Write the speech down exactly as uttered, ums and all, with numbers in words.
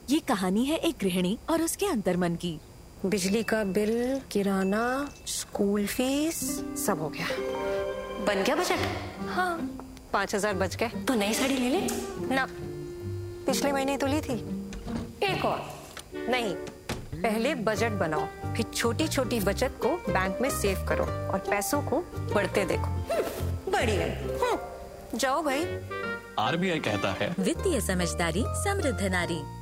ये कहानी है एक गृहिणी और उसके अंतर्मन की। बिजली का बिल, किराना, स्कूल फीस, सब हो गया। बन गया बजट? हाँ, पाँच हजार बच गए। तो नई साड़ी ले ले ना, पिछले महीने तो ली थी। एक और। नहीं, पहले बजट बनाओ, फिर छोटी छोटी बचत को बैंक में सेव करो और पैसों को बढ़ते देखो। बढ़िया। जाओ भाई। आर बी आई कहता है, वित्तीय समझदारी समृद्ध नारी।